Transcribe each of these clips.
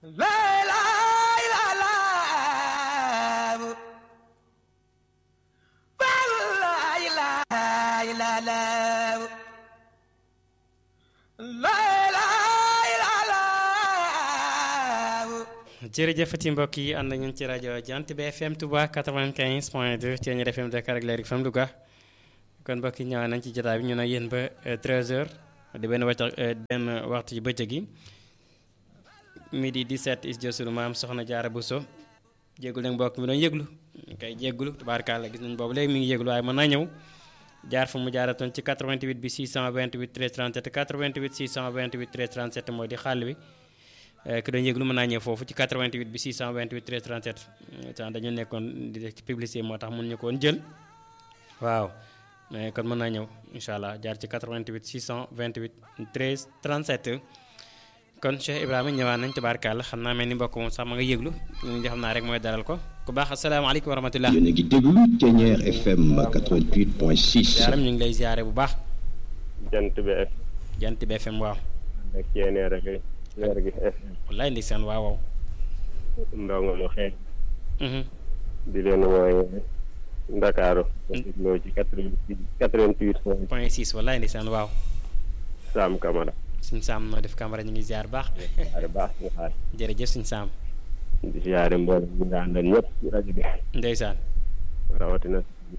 jërëjëfati mbokk yi ànd ñun ci rajo Jant bi FM Touba 95.2 Thiéniere FM Dakar ak Leer FM Louga kon mbokk yi ñëwaat nañ ci jotaay bi ñu ne yéen ba 13h di benn waxtu ci bëccëg gi midi 17 is jël sunu maam Soxna Jaara Buso jéggul nag mbokk mi doon yëglu ñu koy jéggulu tubaarkàlla gis nañ boobu léegi mi ngi yëglu waaye mën naa ñëw jaar fa mu jaaratoon ci 88 bi 628 13 37 88 628 13 37 mooy di xàll bi ki doon yëglu mën naa ñëw foofu ci 88 bi 628 13 37 sax dañu nekkoon di def ci publicité moo tax mun ñu ko woon jël waaw mais kon mën naa ñëw incha allah jaar ci 88 628 13 37 kon Cheikh Ibrahima ñëwaat nañ tubaarkàlla xam naa mel ni mbokk moom sax ma nga yëglu ñu xam naa rek mooy dalal ko ku baax asalaamaaleykum wa rahmatulah. yéen a ngi déglu Thiéniere FM 88.6. jaaram ñu ngi lay ziare bu baax. Jant bi FM. Jant bi FM waaw. ak Thiéniere ak Leer gi FM. wallaay ndeysaan waaw waaw. ndongo lu xeeñ. di leen wooye Ndakaaru. loo ci 88 point 6 wallaay ndeysaan waaw. Sam Camara. suñ Sam noo def Camara ñu ngi ziar baax. ziar baax ñu xaar. jërëjëf suñ Sam. di ziare mboolem ñi nga àndal ñëpp ci rajo bi. ndeysaan. rawatina.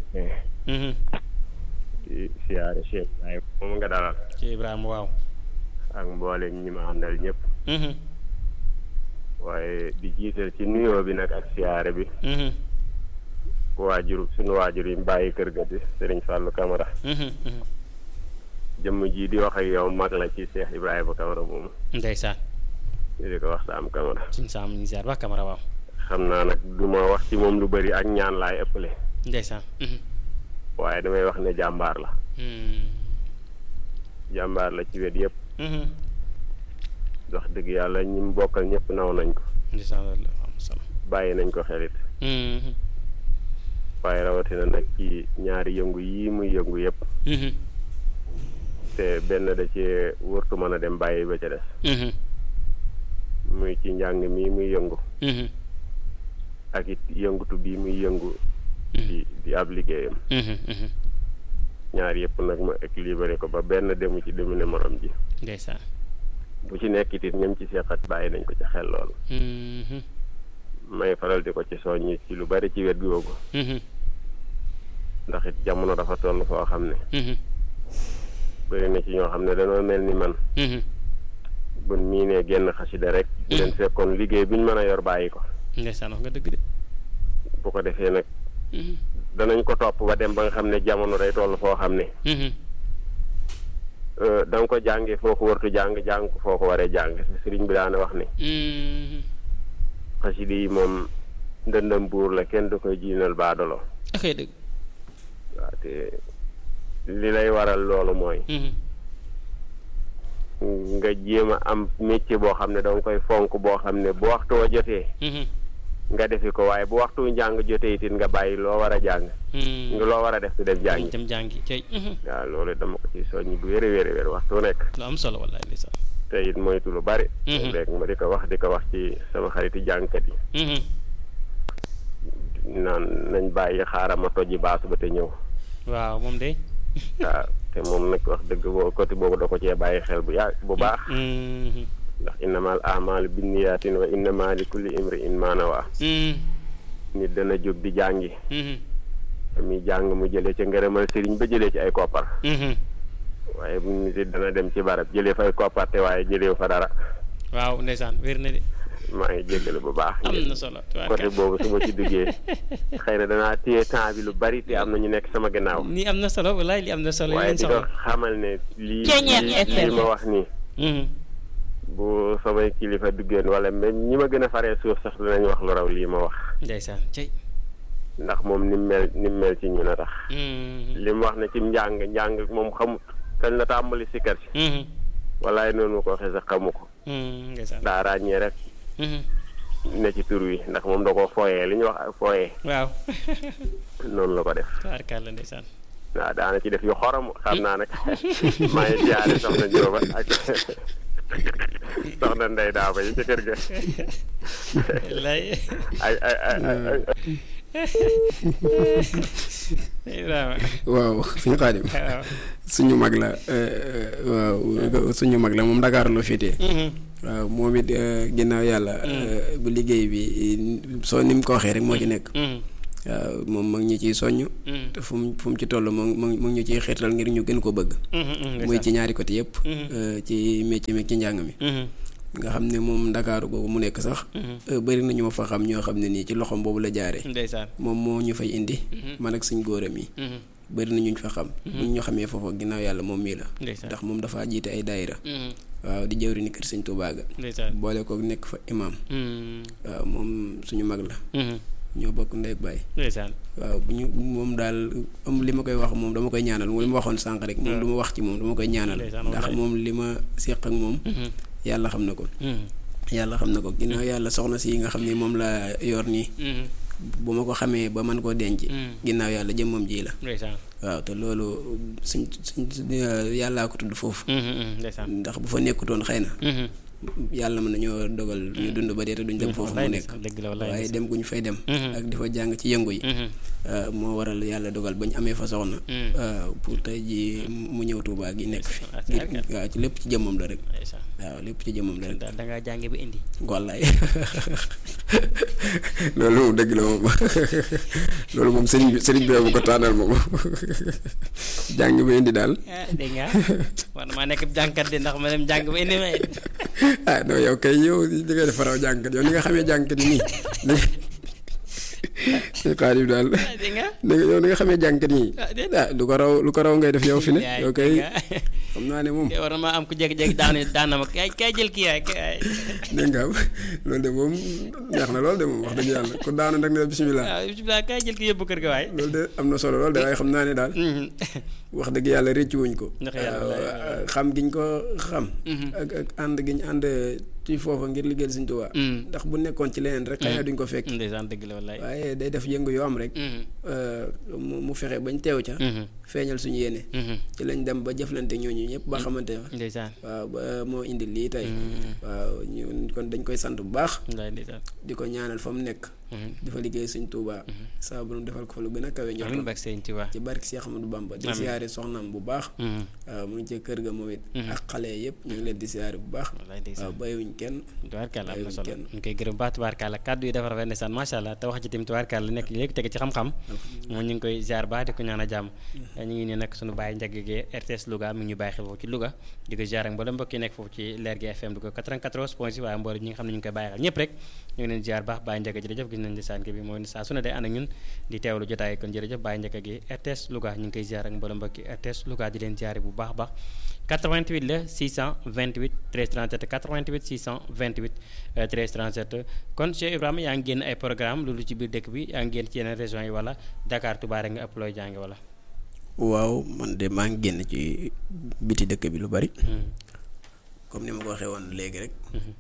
di ziare Cheikh Ibrahima moom nga dalal. Cheikh Ibrahima waaw. ak mboolem ñi ma àndal ñëpp. waaye di jiital ci nuyoo bi nag ak ziare bi. suñu waajur yi bàyyi kër ga di Serigne Fallou Camara. jëmm ji di wax ak yow mag la ci Cheikh Ibrahima Camara moomu. ndeysaan. ñu di ko wax Sam Camara. suñ Sam ñu ngi ziar baax Camara waaw. xam naa nag du ma wax ci moom lu bari ak ñaan laay ëppale. ndeysaan. waaye damay wax ne jàmbaar la. jàmbaar la ci wet yëpp. wax dëgg yàlla ñi mu bokkal ñëpp naw nañ ko. ndeysaan am solo. bàyyi nañ ko xelit. waaye rawatina nag ci ñaari yëngu yii muy yëngu yëpp. te benn da ci wërtu mën a dem bàyyi ba ca des. muy ci njàng mii muy yëngu. ak it yëngutu bii muy yëngu. di ab liggéeyam. ñaar yëpp nag ma équilibré ko ba benn demu ci demu ne morom ji. ndeysaan. bu ci nekk it ñoom ci seexat bàyyi nañ ko ci xel lool. may faral di ko ci soññi ci lu bari ci wet googu. ndax it jamono dafa toll foo xam ne. bëri na ci ñoo xam ne dañoo mel ni man. buñ miinee génn xasida rek. bu leen fekkoon liggéey buñ mën a yor bàyyi ko. ndeysaan wax nga dëgg de. bu ko defee nag. danañ ko topp ba dem ba nga xam ne jamono day toll foo xam ne. da nga ko jàngee foo ko wartu jàng ko foo ko waree jàng sëriñ bi daana wax ne. xasida yi moom ndëndam buur la kenn du koy jiinal baadolo. axee dëgg. waaw te li lay waral loolu mooy. nga jéem a am métier boo xam ne danga koy fonk boo xam ne bu waxtu wa jotee. nga defi ko waaye bu waxtu njàng jotee it nga bàyyi loo war a jàng. nga loo war a def te def jàngi. dem jàngi cay. waaw loolu dama ko ci soññi bu wér waxtu nekk. lu am solo wallaay ndeysaan. te it moytu lu bari. léegi ma di ko wax ci sama xariti jàngkat yi. naan nañ bàyyi xaaral ma tojji baasu ba te ñëw. waaw moom de. waaw te moom nag wax dëgg boo côté boobu da ko cee bàyyi xel bu baax. ndax innamal a'maalu binniyaatin wa innamaa li kulli imri'in maa nawaa. nit dana jóg di jàngi. muy jàng mu jëlee ca ngërëmal sëriñ ba jëlee ci ay koppar. waaye bu nit dana dem ci barab jëlee fay koppar te waaye jëlee fa dara. waaw ndeysaan wér na de. maa ngi jégalu bu baax. am na solo côté boobu su ma ci duggee xëy na danaa téye temps bi lu bari te am na ñu nekk sama gannaaw. nii am na solo walaay li am na solo. waaye di ko xamal ne lii ma wax nii. bu samay kilifa duggeen wala même ñi ma gën a faree suuf sax dinañ wax lu raw lii ma wax. ndeysaan cey. ndax moom ni mu mel ci ñun a tax. li mu wax ne ci njàng moom xamut kañ la tàmbali sikkar si. walaay noonu ko waxee sax xamu ko. daa ràññee rek. ne ci tur wi ndax moom da ko fooyee li ñuy wax ak fooyee. waaw. noonu la ko def. tabarkalla ndeysaan. waaw daana ci def yu xorom xam naa nag maa ngi siyaare soxna Jóoba ak soxna Ndeye Daaba yi ci kër ga. lay waaw suñu Xaadim suñu mag la waaw suñu mag la moom Dakar la féetee. waaw moom it ginnaaw yàlla. bu liggéey bi soo ni mu ko waxee rek moo ci nekk. waaw moom mag ñi ciy soññ. te fu mu ci toll moom ñu ciy xeetal ngir ñu gën ko bëgg. muy ci ñaari côté yëpp. ci métier mi ci njàng mi. nga xam ne moom Ndakaaru googu mu nekk sax. bëri na ñu ma fa xam ñoo xam ne nii ci loxoom boobu la jaaree. ndeysaan moom moo ñu fay indi. man ak suñ góoram yi. bëri na ñu fa xam. bu ñu xamee foofu ginnaaw yàlla moom mii la. ndax moom dafa jiite ay daayira. waaw di jëwri ni kër sëñ Tuubaa ga. boole ko nekk fa imaam. waaw moom suñu mag la. ñoo bokk ndey ak baay. waaw bu ñu moom daal li ma koy wax moom dama koy ñaanal li ma waxoon sànq rek. moom du ma wax ci moom dama koy ñaanal. ndax moom li ma séq ak moom. yàlla xam na ko. yàlla xam na ko ginnaaw yàlla soxna si nga xam ne moom la yor nii. bu ma ko xamee ba man koo denc. ginnaaw yàlla jëmmam ji la. waaw te loolu suñ yàllaa ko tudd foofu. ndax bu fa nekkutoon xëy na. yàlla mën nañoo dogal ñu dund ba dee te duñ dem foofu mu nekk. waaye dem gu ñu fay dem. ak di fa jàng ci yëngu yi. moo waral yàlla dogal ba ñu amee fa soxna. pour tey ji mu ñëw Tuubaa gi nekk fi. waaw ci lépp ci jëmmam la rek. waaw lépp ci jëmmam la rek. da ngaa jànge ba indi. wallaay loolu moom dëgg la moom loolu moom sëriñ bi bu ko tànnal moom jàng ba indi daal. dégg nga war na maa nekk jàngkat de ndax ma dem jàng ba indi may. non yow kay yow di ngay def faraw jàngkat yow ni nga xamee jàngkat yi nii. Xaadim daal yow ni nga xamee jàngkat yi lu ko raw ngay def yow fi ne yow kay xam naa ne moom war na maa am ku jékki-jékki daan na ma kay jël kii yaay kay. dégg nga loolu de moom neex na loolu de moom wax dëgg yàlla ku daanu nag ne bisimilah. waaw bisimilah kay jël kii yóbbu kër ga waay. loolu de am na solo loolu de waaye xam naa ne daal. wax dëgg yàlla rëcc wuñ ko. xam giñ ko xam. ak ànd giñ ànd ci foofa ngir liggéeyal Sëñ Tuubaa. ndax bu nekkoon ci leneen rek xëy na duñ ko fekk. ndeysaan dëgg la wallaay. waaye day def yëngu yoo am rek. mu fexe bañ teew ca. feeñal suñu yéene. ci lañ dem ba jëflante ñooñu ñëpp ba xamante ne. ndeysaan waaw ba moo indi lii tey. waaw ñu kon dañ koy sant bu baax. di ko ñaanal fa mu nekk. di fa liggéey Sëñ Tuubaa. saa bu nu defal ko fa lu gën a kawe ñor ci barke Cheikh Ahmadou Bamba. di siyaare soxnaam bu baax. waaw mu ngi ci kër ga moom it. ak xale yëpp ñu ngi leen di siyaare bu baax. waaw bàyyiwuñ kenn. tubaarkàlla am na solo ñu koy gërëm baax tubaarkàlla kàddu yi dafa rafet ne san macha allah te wax ci tamit tubaarkàlla nekk léegi tege ci xam-xam. moom ñu ngi koy ziar baax di ko ñaan a jàmm. ñu ngi nii nag suñu bàyyi njagge RTS Louga mi ngi ñu bàyyi xel foofu ci Louga di ko ziar ak mboolem mbokk yi nekk foofu ci Lergui FM Louga 94 point 6 waaye mboolem ñi nga xam ne ñu ngi koy bàyyi xel ñëpp rek ñu ngi leen ziar baax bàyyi njagge jërëjëf gis nañ di saan bi mooy saa su ne day ànd ak ñun di teewlu jotaay kon jërëjëf bàyyi njagge gi RTS Louga ñu ngi koy ziar ak mboolem mbokk yi RTS Louga di leen ziar bu baax baax 88 la 628 13 37 88 628 13 37 kon Cheikh Ibrahima yaa ngi génn ay programme loolu ci biir dëkk bi yaa ngi génn ci yeneen régions yi wala Dakar Touba rek nga ëpp looy jànge wala. waaw man de maa ngi génn ci biti dëkk bi lu bari. comme ni ma ko waxee woon léegi rek.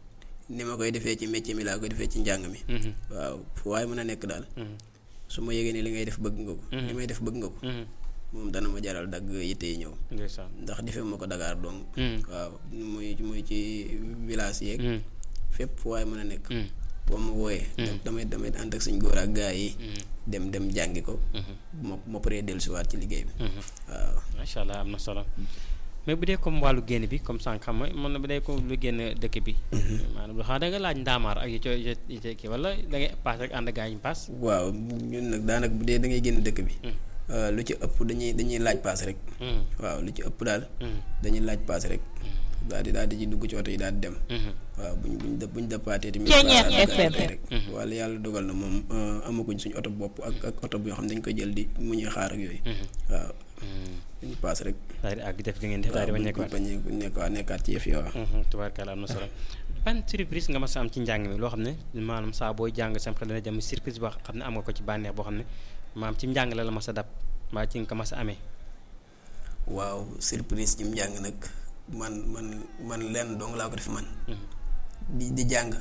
ni ma koy defee ci métier mi laa koy defee ci njàng mi. waaw fu waaye mën a nekk daal. su ma yëgee ne li ngay def bëgg nga ko. li may def bëgg nga ko. moom dana ma jaral dagg yitte yi ñëw. ndax defee ma ko Dakar donc. waaw muy ci village yeeg. fépp fu waaye mën a nekk. boo ma wooyee. damay ànd ak suñ góor ak gaa yi. dem jàngi ko. ma paree dellusiwaat ci liggéey bi. waaw macha allah am na solo. mais bu dee comme wàllu génn bi comme sànq xam nga mën na bu dee comme lu génn dëkk bi. maanaam lu xam da nga laaj ndaamaar ak yi kii wala da ngay paas rek ànd gaa yi ñu paas. waaw ñun nag daanaka bu dee da ngay génn dëkk bi. lu ci ëpp dañuy laaj paas rek. waaw lu ci ëpp daal. dañuy laaj paas rek. daal di ci dugg ci oto yi daal di dem. waaw buñ dëppaatee tamit. rek. wala yàlla dogal na moom amaguñ suñu oto bopp ak oto bi yoo xam ne dañ koy jël di mu ñuy xaar ak yooyu. waaw dañuy paas rek. daal di àgg def li ngeen def daal di ba nekkaat ci yëf yi waaw. tubaarkalla am na solo. ban surprise nga mas a am ci njàng mi loo xam ne maanaam saa booy jàng sam xel dana jëm surprise boo xam ne am nga ko ci bànneex boo xam ne maanaam ci njàng la mas a dab mbaa ci nga ko mas a amee. waaw surprise ci njàng nag man lenn dong laa ko def man. di jàng.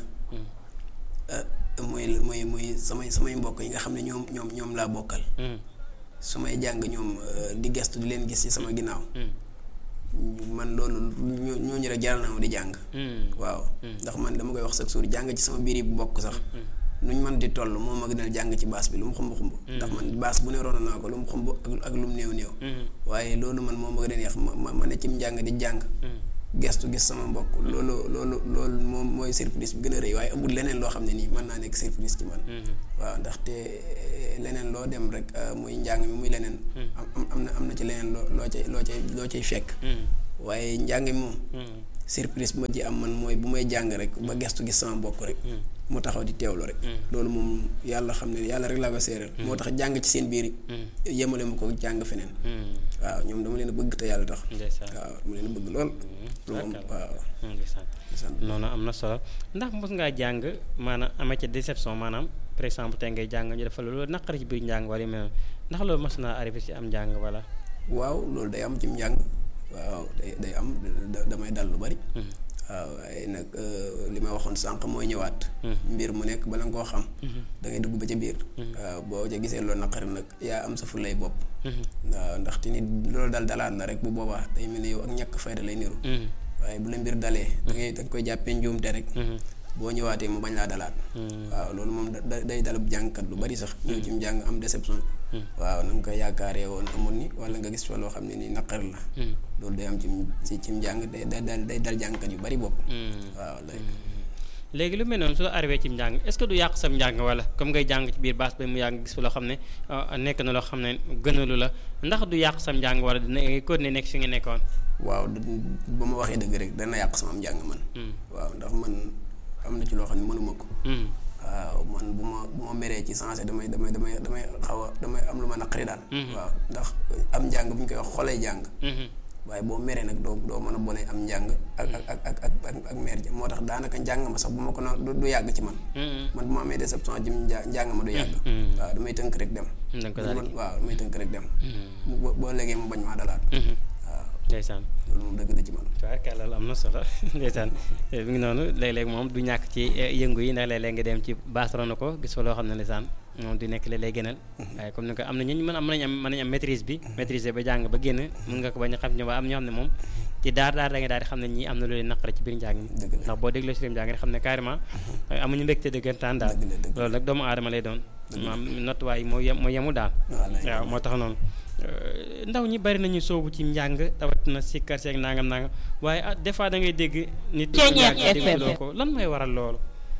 muy samay mbokk yi nga xam ne ñoom laa bokkal. su may jàng ñoom di gestu di leen gis ci sama ginnaaw. man loolu ñooñu rek jaral na ma di jàng. waaw ndax man dama koy wax chaque jour jàng ci sama biir yi bokk sax nuñ mën di toll moom ma gënal jàng ci baas bi lu mu xumb ndax man baas bu ne ronoon naa ko lu mu xumb ak lu mu néew waaye loolu man moom ma gën a neex ma ne cim jàng di jàng gestu gis sama mbokk loolu moom mooy surprise bi gën a rëy waaye amul leneen loo xam ne nii mën naa nekk surprise ci man. waaw ndaxte leneen loo dem rek muy njàng mi muy leneen am na ci leneen loo cay fekk waaye njàng mi moom surprise bi ma ci am man mooy bu may jàng rek ba gestu gis sama mbokk rek mu taxaw di teewlu rek loolu moom yàlla xam ne yàlla rek laa ko séeréel moo tax jàng ci seen biir yemale ma ko jàng feneen waaw ñoom dama leen a bëgg te yàlla tax waaw dama leen a bëgg lool moom waaw noonu am na solo ndax mos ngaa jàng maanaam amee ca déception maanaam par exemple tey ngay jàng ñu defal loolu naqari ci biir njàng wala yu mel ndax loolu mos naa arrivé ci am njàng wala waaw loolu day am ci njàng waaw day am damay dal lu bari waaw waaye nag li ma waxoon sànq mooy ñëwaat mbir mu nekk bala nga koo xam da ngay dugg ba ca biir waaw boo ca gisee loolu naqari nag yaa am sa fulay bopp waaw ndaxte nit loolu dalaat la rek bu boobaa day mel ne yow ak ñàkk fayda lay niru waaye bu la mbir dalee da nga koy jàppee njuumte rek boo ñëwaatee mu bañ laa dalaat waaw loolu moom day dalub jàngkat lu bari sax ñëw ci mu jàng am déception waaw na nga ko yaakaaree woon amul ni wala nga gis fa loo xam ne nii naqar la loolu day am ci njàng day dal jàngkat yu bari bopp waaw léegi lu mel noonu su la arrivé ci njàng est-ce que du yàq sam njàng wala comme ngay jàng ci biir baas ba mu yàgg gis fa loo xam ne nekk na loo xam ne gënalu la ndax du yàq sam njàng wala dina continuer nekk fi nga nekkoon waaw ba ma waxee dëgg rek dana yàq sama njàng man waaw ndax man am na ci loo xam ne mënuma ko waaw man bu ma meree ci sensé damay xaw a damay am lu ma naqari daal waaw ndax am njàng bu ñu koy wax xolay jàng waaye boo meree nag doo mën a boole am njàng ak mer ja moo tax daanaka njàng ma sax bu ma ko na du yàgg ci man man bu ma amee déception jëm njàng ma du yàgg waaw damay tënk rek dem waaw damay tënk rek dem boo léegi mu bañ maa dalaat waaw ndeysaan loolu moom dëgg la ci man waaw loolu am na solo ndeysaan mi ngi noonu léeg-léeg moom du ñàkk ci yëngu yi ndax léeg-léeg nga dem ci baasaro ko gis fa loo xam ne ndeysaan moom du nekk léeg-léeg gënal waaye comme ni ko am na ñu mën nañ am maîtrise bi maîtriser ba jàng ba génn mën nga ko bañ a xam ñu waa am ñoo xam ne moom ci daar da nga daal di xam ne ñii am na lu leen naqari ci biir njàng mi ndax boo dégloo si njàng rek xam ne carrément amuñu mbégte dëggantaan daal loolu nag doomu aadama lay doon maam nattuwaay moo yemul daal waaw moo tax noonu ndaw ñi bari nañu soobu ci njàng tawat na si kar seeg nangam waaye des fois da ngay dégg nit dégloo ko lan mooy waral loolu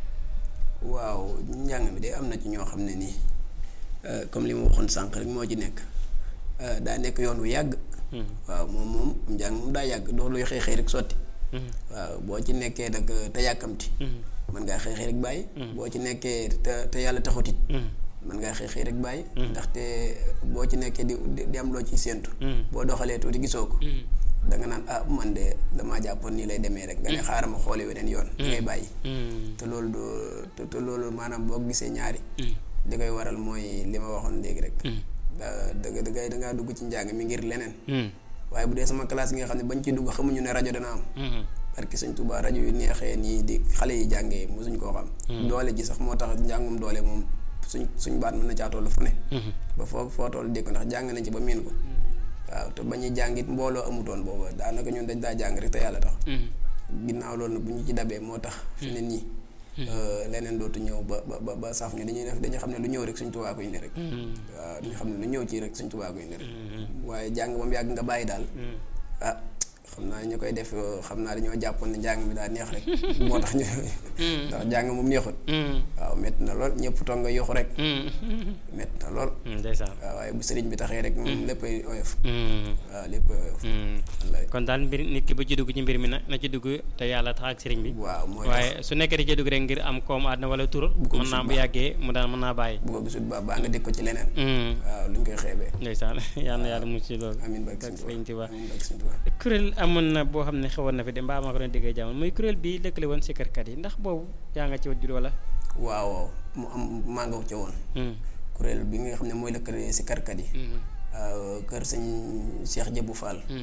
waaw njàng mi de am na ci ñoo xam ne nii comme li ma waxoon sànq rek moo ci nekk daa nekk yoon wu yàgg waaw moom njàng moom daa yàgg doo luy xëy rek sotti waaw boo ci nekkee nag te yàkkamti mën ngaa xëy rek bàyyi boo ci nekkee te yàlla taxutit mën ngaa xëy rek bàyyi ndaxte boo ci nekkee di am loo ciy séentu boo doxalee tuuti gisoo ko da nga naan man de damaa jàppoon nii lay demee rek nga ne xaaral ma xooli weneen yoon ngay bàyyi te loolu maanaam boo gisee ñaari li koy waral mooy li ma waxoon léegi rek dangaa dugg ci njàng mi ngir leneen waaye bu dee sama classe yi nga xam ne bañ ci dugg xamuñu ne rajo dana am parce que Sëñ Tuubaa rajo yu neexee nii di xale yi jàngee mosuñ koo xam doole ji sax moo tax njàngum doole moom suñ baat mën na caa toll fu ne ba foo toll dégg ndax jàng nañ ci ba miin ko waaw te bañuy jàngit mbooloo amutoon booba daanaka ñun dañ daa jàng rek te yàlla tax ginnaaw loolu nag bu ñu ci dabee moo tax fi ne nii leneen dootu ñëw ba saf ñu dañuy xam ne lu ñëw rek Sëñ Tuubaa ko indi rek waaw dañu xam ne lu ñëw ci rek Sëñ Tuubaa ko indi rek waaye jàng ba mu yàgg nga bàyyi daal xam naa ñu koy def xam naa dañoo jàppoon ne njàng mi daa neex rek moo tax ñu ndax jàng moom neexut waaw métti na lool ñëpp toog nga yoxu rek métti na lool waaw waaye bu sëriñ bi taxee rek moom léppay oyof waaw léppay oyof kon daal mbir nit ki bu ci dugg ci mbir mi na ci dugg te yàlla tax ak sëriñ bi waaw mooy waaye su nekkee da ci dugg rek ngir am koom àddina wala tur mën naa bu yàggee mu daal mën naa bàyyi bu ko gisul baa nga dégg ko ci leneen waaw luñ koy xeebee ndeysaan yàlla mu ci loolu amiin barke Sëriñ Tuubaa kuréel amoon na boo xam ne xewoon na fi de mbaa maa ko doon déggee jamono muy kuréel bii lëkkale woon sikkarkat yi ndax boobu yaa nga ci woon jur wala waaw mu am maa nga ca woon kuréel bi nga xam ne mooy lëkkale sikkarkat yi kër sëñ Cheikh Jabou Fall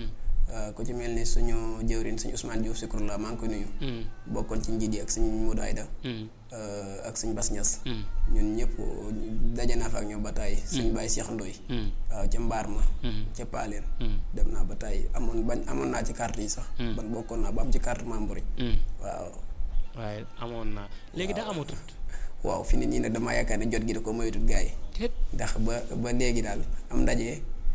ku ci mel ni suñu jëwriñ suñu Ousmane Diouf Sikurla maa ngi ko nuyu. bokkoon ci njiit yi ak suñu Modou Aïda. ak suñu Bass Niass. ñun ñëpp daje naa fa ak ñoom ba tàyyi. suñu Baye Cheikh Ndoye. waaw ca Mbaar ma. ca Paaleen. dem naa ba tàyyi amoon naa ci carte yi sax. ban bokkoon naa ba am ci carte membre yi. waaw. waaye amoon naa léegi daa amatut. waaw fi nit ñi nag damaa yaakaar ne jot gi da ko moytut gars yi. ndax ba léegi daal am ndaje.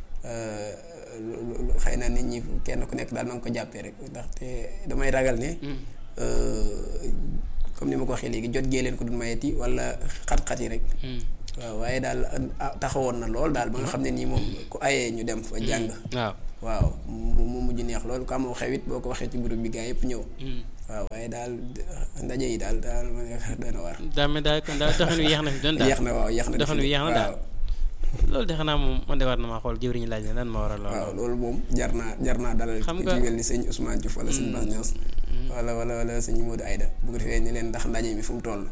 xëy na nit ñi kenn ku nekk daal na nga ko jàppee rek ndaxte damay ragal ne comme ni ma ko waxee léegi jot gee leen ko du mayeti wala xat-xat yi rek. waaw waaye daal taxawoon na lool daal ba nga xam ne nii moom ku ayee ñu dem fa jàng. waaw mu mujj neex loolu ko amoo xewit boo ko waxee ci groupe bi gaa yëpp ñëw. waaw waaye daal ndaje yi daal ma ne dana war. daa mel daal kon daal doxin wi yéex na fi doon daal. yéex na waaw yéex na doxin wi yéex na daal. loolu de xanaa moom man de war na maa xool jëwriñu laaj na lan ma waral loolu. waaw loolu moom jar naa dalal. xam nga ku ci mel ni sëñ Ousmane Diouf wala sëñ Bass Niass. wala sëñ Modou Aïda bu ko defee ni leen ndax ndaje mi fu mu toll.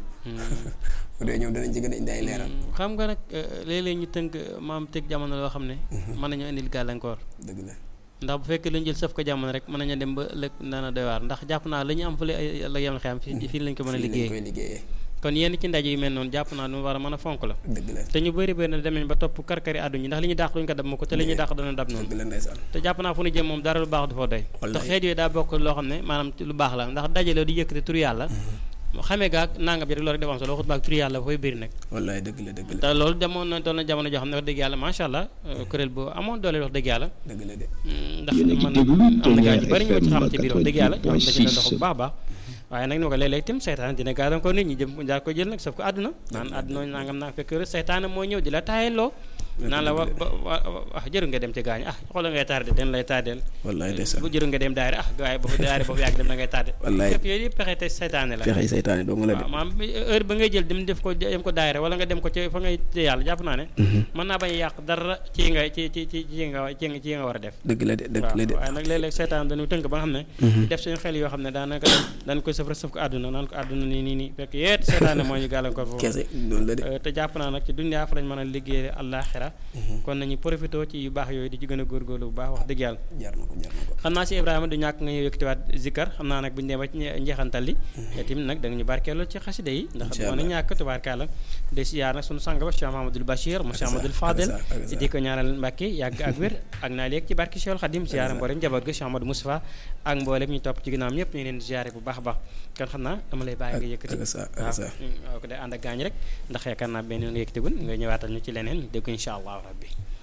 bu dee ñoom danañ ci gën a indi ay leeral. xam nga nag léeg-léeg ñu tënk maam teg jamono loo xam ne. mën nañoo indil gàllankoor. dëgg la. ndax bu fekkee lañ jël saf ko jamono rek mën nañoo dem ba ëllëg dana doy waar ndax jàpp naa la ñu am fële la yemal xeyam fii lañ ko mën a liggéeyee. kon yenn ci ndaje yu mel noonu jàpp naa lu war a mën a fonk la. dëgg la te ñu bëri na dem nañ ba topp karkari àdduñu ndax li ñu dàq duñ ko dab ma ko te li ñu dàq dana dab noonu. dëgg la ndeysaan. te jàpp naa fu ñu jëm moom dara lu baax du fa doy. te xeet yooyu daa bokk loo xam ne maanaam lu baax la ndax dajale di yëkkati tur yàlla. xamee gaag nangam ji rek loolu rek dafa am solo waxut baag tur yàlla dafay bëri nag. wallaay dëgg la dëgg la. te loolu demoon na doon na jamono joo xam ne wax dëgg yàlla macha allah kuréel bu amoon doole wax dëgg yàlla. dëgg la de. ndax man am na gaa yu bëri ñu ma ci xam ci biir wax dëgg yàlla ñoo xam ne dox bu baax baax waaye nag ni ma ko léeg-léeg tim seytaan dina gàllankoor nit ñi jëm daa ko jël nag saf ko àdduna naan àdduna nangam naa fekk seytaan moo ñëw di la taayelloo naan la wax jëru nga dem ci gaañ xoola ngay tardé den lay tardeel wallaay ndeysaan bu jëru nga dem daayira waaye boobu daayira boobu yàgg dem da ngay tardé fépp yooyu yëpp pexe te seytaane la pexe seytaane doo nga la de maam heure ba ngay jël dem ko daayira wala nga dem ko ci fa ngay té yàlla jàpp naa ne mën naa bañ a yàq dara ci nga war a def dëgg la de dëgg la de waaye nag léeg-léeg seytaan dañu tënk ba nga xam ne def suñu xel yoo xam ne daanaka dañ koy sëf ko àdduna naan ko àdduna nii fekk yeet seytaane moo ñu gàllankoor foofu kese noonu la de te jàpp naa nag ci dunya fa lañ mën a liggéey àllaaxira kon nañu profité ci yu baax yooyu di ci gën a góorgóorlu bu baax wax dëgg yàlla jar na ko xam naa si Ibrahima du ñàkk nga ñëw yëkkatiwaat zikkar xam naa nag bu ñu demee ci njeexantal li tamit nag da nga ñu barkeeloo ci xasida yi ndax moo na ñàkk tubaarkàlla de siyaar nag sunu sang ba Cheikh Mahamadul Bachir mu Cheikh Mahamadul Fadel si di ko ñaanal Mbàkke yàgg ak wér ak naa léegi ci barke Cheikhul Khadim siyaar mboolem njaboot ga Cheikh Amadou Moustapha ak mboolem ñu topp ci ginnaawam ñëpp ñu ngi leen di ziyaare bu baax a baax kon xam naa dama lay bàyyi nga yëkkati waaw ko day ànd ak gaañ rek ndax yaakaar naa benn nga yëkkatigun nga ñëwaatal ñu ci leneen dégg ko incha allah rabbi